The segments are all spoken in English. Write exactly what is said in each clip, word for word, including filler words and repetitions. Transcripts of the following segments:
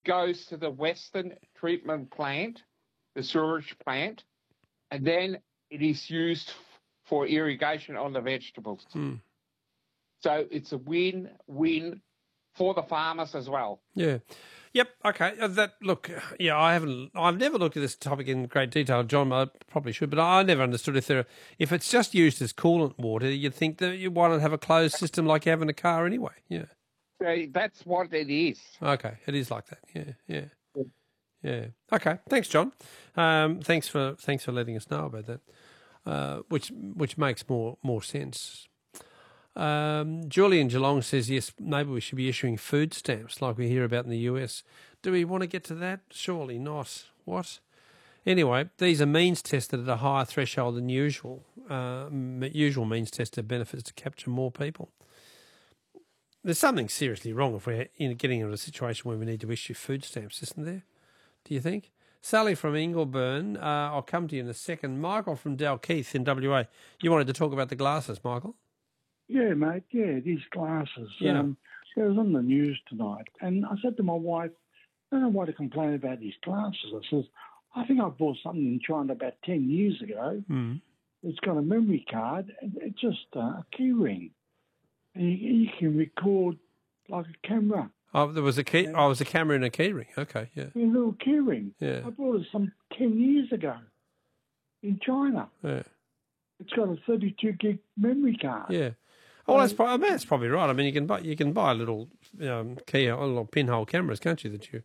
goes to the Western treatment plant, the sewage plant, and then it is used for irrigation on the vegetables. Mm. So it's a win-win for the farmers as well. Yeah. Yep. Okay. Uh, That look. Yeah, I haven't. I've never looked at this topic in great detail, John. I probably should, but I never understood if there. If it's just used as coolant water, you'd think that you why not have a closed system like you have in a car anyway. Yeah. So that's what it is. Okay. It is like that. Yeah. Yeah. Yeah. Okay. Thanks, John. Um, thanks for thanks for letting us know about that. Uh, which which makes more more sense. Um, Julian Geelong says, yes, maybe we should be issuing food stamps like we hear about in the U S. Do we want to get to that? Surely not. What? Anyway, these are means tested at a higher threshold than usual. Uh, usual means tested benefits to capture more people. There's something seriously wrong if we're in getting into a situation where we need to issue food stamps, isn't there? Do you think? Sally from Ingleburn, uh, I'll come to you in a second. Michael from Dalkeith in W A. You wanted to talk about the glasses, Michael? Yeah, mate, yeah, these glasses. Yeah. Um, it was on the news tonight, and I said to my wife, I don't know why to complain about these glasses. I says, I think I bought something in China about ten years ago. Mm. It's got a memory card, and it's just uh, a key ring. And you, you can record like a camera. Oh, there was a key. Oh, it was a camera and a key ring. Okay, yeah. A little key ring. Yeah. I bought it some ten years ago in China. Yeah. It's got a thirty-two gig memory card. Yeah. Oh, that's probably, I mean, that's probably right. I mean, you can buy you can buy little um, key, little pinhole cameras, can't you? That you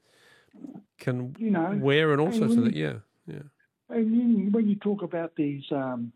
can You know, wear and all and sorts when of that. you- Yeah, yeah. And you, when you talk about these um,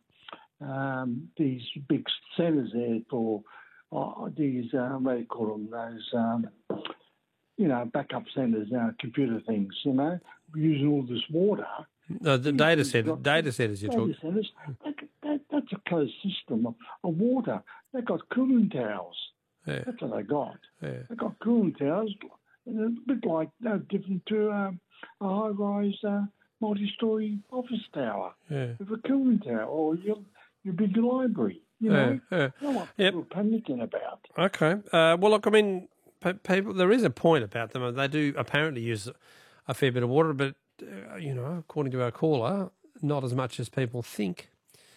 um, these big centres there for uh, these, uh, what do you call them, those, um, you know, backup centres, uh, computer things, you know, using all this water. No, the data center, data centers you're Data talking. centres, that, that, that's a closed system of, of water. They've got cooling towers. Yeah, That's what they got. yeah, They've got cooling towers, and a bit like, no different to um, a high-rise uh, multi-storey office tower yeah. with a cooling tower or your, your big library, you know. Yeah, yeah. That's what Yep. people are panicking about. Okay. Uh, well, look, I mean, pe- people. There is a point about them. They do apparently use a fair bit of water, but uh, you know, according to our caller, not as much as people think.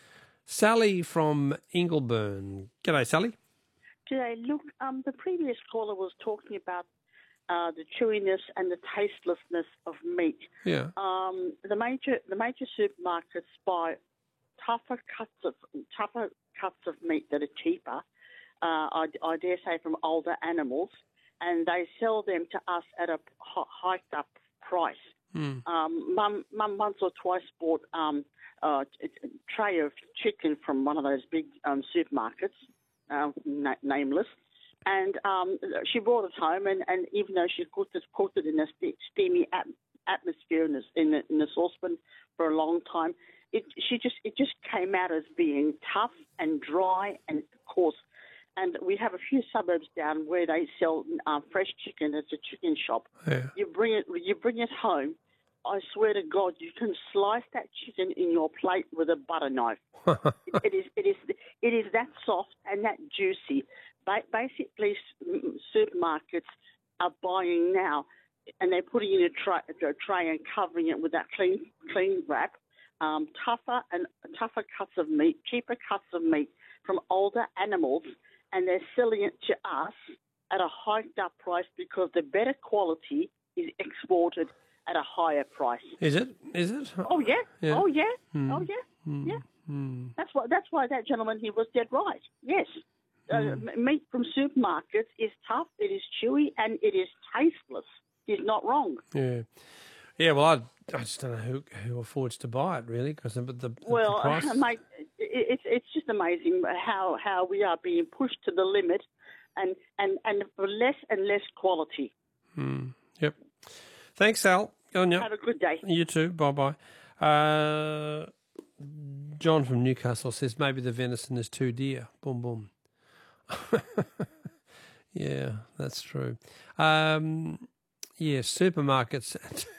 Sally from Ingleburn. G'day, Sally. G'day. Look, um, the previous caller was talking about uh, the chewiness and the tastelessness of meat. Yeah. Um, the major the major supermarkets buy tougher cuts of tougher cuts of meat that are cheaper. Uh, I, I dare say from older animals, and they sell them to us at a h- hiked up price. Mm. Um, mum, mum once or twice bought um, a, a tray of chicken from one of those big um, supermarkets, uh, na- nameless, and um, she brought it home. And, and even though she cooked it, cooked it in a st- steamy at- atmosphere in the, in, the, in the saucepan for a long time, it she just it just came out as being tough and dry and coarse. And we have a few suburbs down where they sell um, fresh chicken. It's a chicken shop. Yeah. You bring it, you bring it home. I swear to God, you can slice that chicken in your plate with a butter knife. it, it is, it is, it is that soft and that juicy. Ba- basically, s- supermarkets are buying now, and they're putting it in a tray, a tray and covering it with that clean, clean wrap. Um, tougher and tougher cuts of meat, cheaper cuts of meat from older animals. And they're selling it to us at a hiked up price because the better quality is exported at a higher price. Is it? Is it? Oh yeah, Yeah. oh yeah, Mm. oh yeah, Mm. yeah. Mm. That's why. That's why that gentleman here was dead right. Yes, uh, m- meat from supermarkets is tough. It is chewy and it is tasteless. He's not wrong. Yeah. Yeah, well, I, I just don't know who who affords to buy it, really, because the, the, Well, the price... mate, it, it's it's just amazing how, how we are being pushed to the limit, and, and, and for less and less quality. Mm. Yep. Thanks, Al. Go on, yep. Have a good day. You too. Bye-bye. Uh, John from Newcastle says maybe the venison is too dear. Boom, boom. Yeah, that's true. Um, yeah, supermarkets...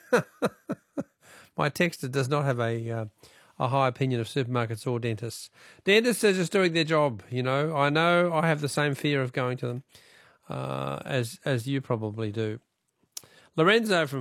My texter does not have a uh, a high opinion of supermarkets or dentists. Dentists are just doing their job, you know. I know I have the same fear of going to them uh, as as you probably do. Lorenzo from